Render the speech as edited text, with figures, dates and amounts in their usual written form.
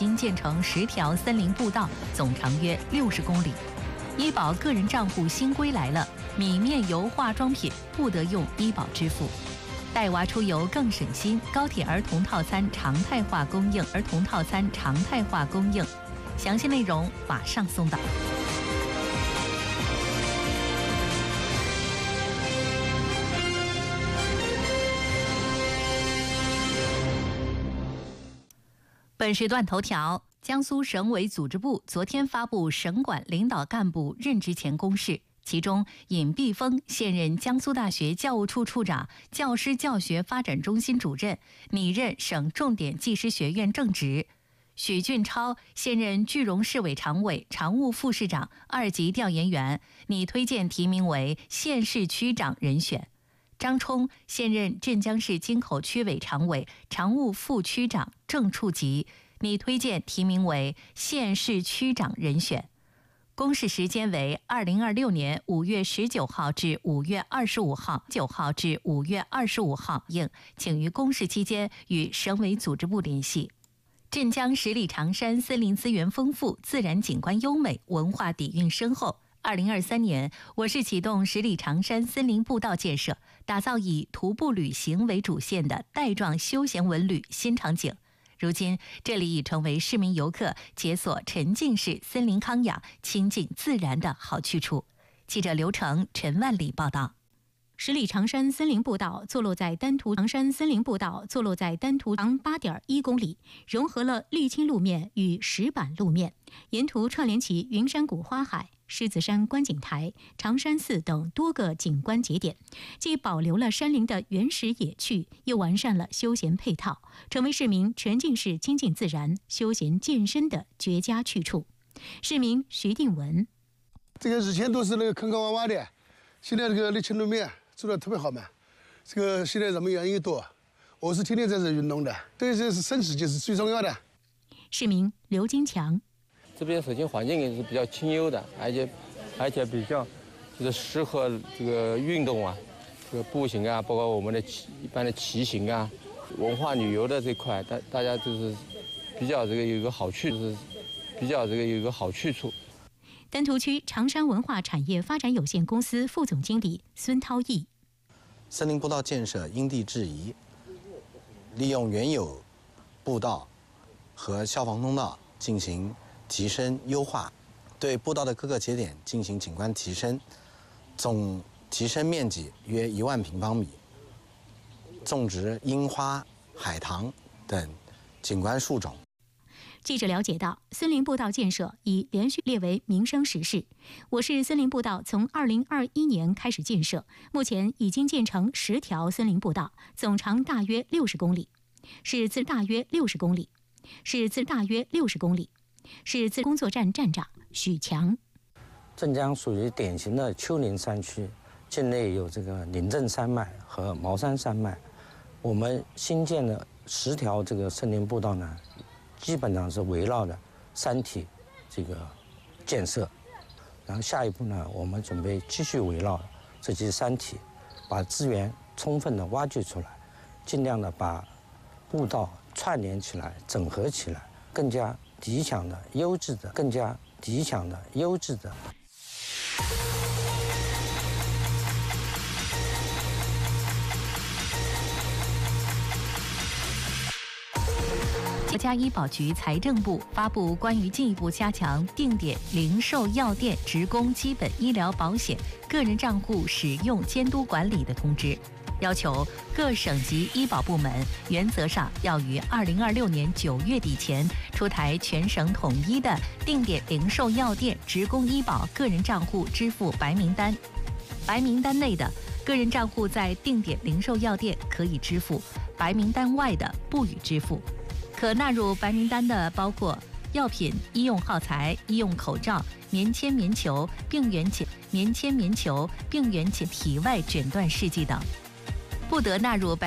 经建成10条森林步道，总长约60公里。医保个人账户新规来了，米面油化妆品不得用医保支付。带娃出游更省心，高铁儿童套餐常态化供应，详细内容马上送达。本时段头条：江苏省委组织部昨天发布省管领导干部任职前公示，其中尹碧峰现任江苏大学教务处处长、教师教学发展中心主任，拟任省重点技师学院正职；许俊超现任句容市委常委、常务副市长2级调研员，拟推荐提名为县市区长人选；张冲现任镇江市京口区委常委、常务副区长正处级，拟推荐提名为县市区长人选。公示时间为2026年5月19号至5月25号，应请于公示期间与省委组织部联系。镇江十里长山森林资源丰富，自然景观优美，文化底蕴深厚。2023年，我市启动十里长山森林步道建设，打造以徒步旅行为主线的带状休闲文旅新场景。如今，这里已成为市民游客解锁沉浸式森林康养、亲近自然的好去处。记者刘成、陈万里报道。 十里长山森林步道坐落在丹徒长8.1公里，融合了沥青路面与石板路面，沿途串联起云山谷花海、狮子山观景台、长山寺等多个景观节点，既保留了山林的原始野趣，又完善了休闲配套，成为市民沉浸式亲近自然、休闲健身的绝佳去处。市民徐定文： 这个以前都是那个坑坑洼洼的，现在这个沥青路面做得特别好嘛。这个现在人们越来越多，我是天天在这运动的，对这是身体就是最重要的。 市民刘金强： 这边首先环境也是比较清幽的，而且比较就是适合这个运动啊，这个步行啊，包括我们的一般的骑行啊，文化旅游的这块，大家就是比较这个有一个好去处。 丹徒区长山文化产业发展有限公司副总经理孙涛毅： 森林步道建设因地制宜，利用原有步道和消防通道进行提升优化，对步道的各个节点进行景观提升，总提升面积约1万平方米，种植樱花、海棠等景观树种。 记者了解到，森林步道建设已连续列为民生实事。我市森林步道从2021年开始建设，目前已经建成10条森林步道，总长大约60公里，市自工作站站长许强： 镇江属于典型的丘陵山区，境内有这个临镇山脉和茅山山脉。我们新建的10条这个森林步道呢，基本上是围绕着山体这个建设，然后下一步呢，我们准备继续围绕这些山体，把资源充分的挖掘出来，尽量的把步道串联起来、整合起来，更加理想的、优质的。 国家医保局、财政部发布关于进一步加强定点零售药店职工基本医疗保险个人账户使用监督管理的通知，要求各省级医保部门原则上要于2026年9月底前出台全省统一的定点零售药店职工医保个人账户支付白名单。白名单内的个人账户在定点零售药店可以支付，白名单外的不予支付。可纳入白名单的包括药品、医用耗材、医用口罩、棉签、棉球、病原体体外诊断试剂等，不得纳入白